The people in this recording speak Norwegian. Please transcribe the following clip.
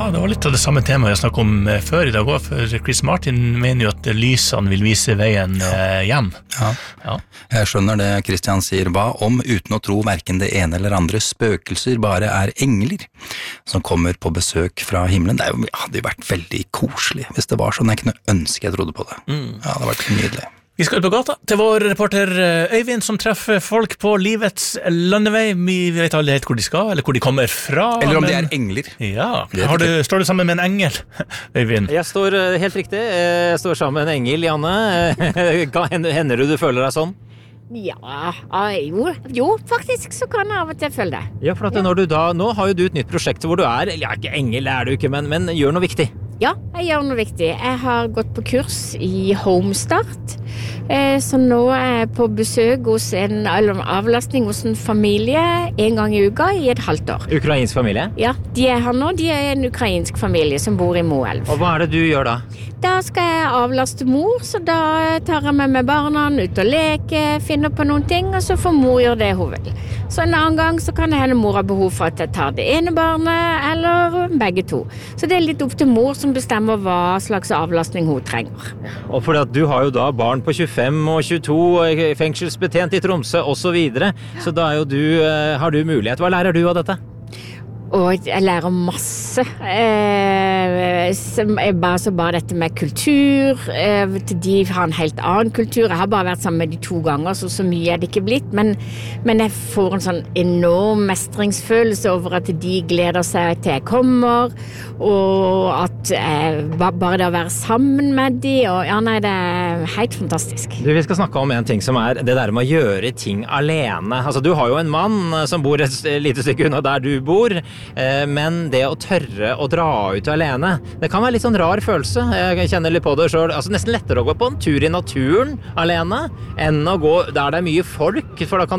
Ja, det var litt av det samme temaet jeg snakket om før I dag også, for Chris Martin mener jo at lysene vil vise veien hjem. Ja. Jeg skjønner det Christian sier. Hva om, uten å tro hverken det ene eller andre, spøkelser bare engler som kommer på besøk fra himmelen? Det hadde jo vært veldig koselig hvis det var sånn. Jeg kunne ønske jeg trodde på det. Ja, det hadde vært nydelig. Vi skal ut på gata til vår reporter Øyvind som treffer folk på livets landevei. Vi vet alle helt hvor de skal, eller hvor de kommer fra. Eller om de engler. Ja, står du sammen med en engel, Øyvind? Jeg står helt riktig, jeg står sammen med en engel, Janne. Hender du føler deg sånn? Ja, jo, faktisk så kan jeg av og til føle det. Ja, for at når du nå har jo du et nytt prosjekt hvor du ikke engel du ikke, men gjør noe viktig. Ja, jeg gjør noe viktig. Jeg har gått på kurs I Homestart, så nå jeg på besøk hos avlastning hos en familie en gang I uka I et halvt år. Ukrainsk familie? Ja, de her nå, de en ukrainsk familie som bor I Moelv. Og hva det du gjør da? Da skal jeg avlaste mor, så da tar jeg med barna ut og leke, finner på noen ting, og så får mor gjøre det hun vil. Så en annen gang så kan det hende mor har behov for at jeg tar det ene barnet, eller begge to. Så det litt opp til mor som bestemmer hva slags avlastning hun trenger. Og fordi at du har jo da barn på 25 og 22, fengselsbetjent I Tromsø og så videre, så da har du mulighet. Hva lærer du av dette? Og jeg lærer masse bare dette med kultur de har en helt annen kultur jeg har bare vært sammen med de 2 ganger så mye det ikke blitt men jeg får en sånn enorm mestringsfølelse over at de gleder seg til jeg kommer og at bare det å være sammen med de og det helt fantastisk Vi skal snakke om en ting som det der med å gjøre ting alene altså du har jo en mann som bor et lite stykke unna der du bor men det å tørre å dra ut alene, det kan være litt sånn rar følelse. Jeg kjenner litt på det selv. Altså nesten lettere å gå på en tur I naturen alene enn å gå der det mye folk, for da kan